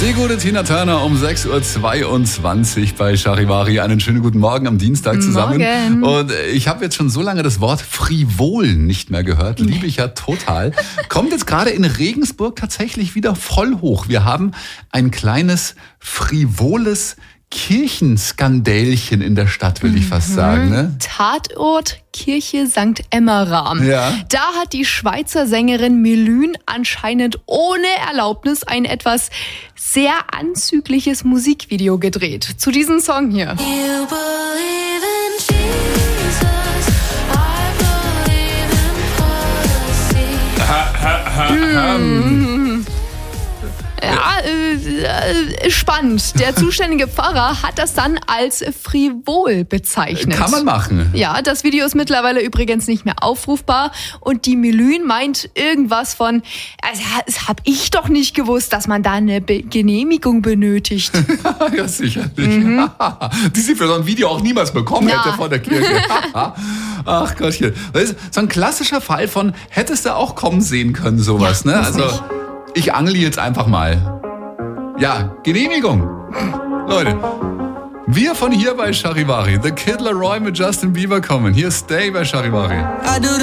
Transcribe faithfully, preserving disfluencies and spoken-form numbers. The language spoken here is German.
Die gute Tina Turner um sechs Uhr zweiundzwanzig bei Charivari. Einen schönen guten Morgen am Dienstag zusammen. Morgen. Und ich habe jetzt schon so lange das Wort frivol nicht mehr gehört. Liebe ich ja total. Kommt jetzt gerade in Regensburg tatsächlich wieder voll hoch. Wir haben ein kleines frivoles Kirchenskandälchen in der Stadt, will ich fast sagen. Ne? Tatort Kirche Sankt Emmeram. Ja. Da hat die Schweizer Sängerin Melün anscheinend ohne Erlaubnis ein etwas sehr anzügliches Musikvideo gedreht. Zu diesem Song hier. You believe in Jesus, I believe in policy. Ja, äh, äh, spannend. Der zuständige Pfarrer hat das dann als frivol bezeichnet. Kann man machen. Ja, das Video ist mittlerweile übrigens nicht mehr aufrufbar und die Melün meint irgendwas von, also, das habe ich doch nicht gewusst, dass man da eine Be- Genehmigung benötigt. Ja, sicherlich. Mhm. Die sie für so ein Video auch niemals bekommen Ja. hätte von der Kirche. Ach Gottchen. Das ist so ein klassischer Fall von, hättest du auch kommen sehen können, sowas. Ja, ne? muss Also nicht. ich angle jetzt einfach mal. Ja, Genehmigung. Leute, wir von hier bei Charivari, The Kid Laroi mit Justin Bieber kommen. Hier Stay bei Charivari. I do